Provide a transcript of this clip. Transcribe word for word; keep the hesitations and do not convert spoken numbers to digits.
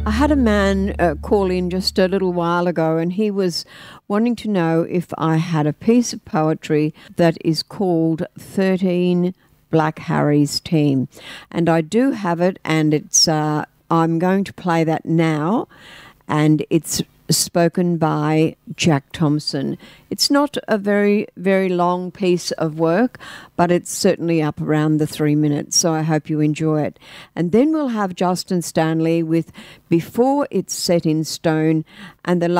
I had a man uh, call in just a little while ago, and he was wanting to know if I had a piece of poetry that is called thirteen Black Harry's Team. And I do have it, and it's uh, I'm going to play that now, and it's spoken by Jack Thompson. It's not a very, very long piece of work, but it's certainly up around the three minutes, so I hope you enjoy it. And then we'll have Justin Stanley with Before It's Set in Stone, and the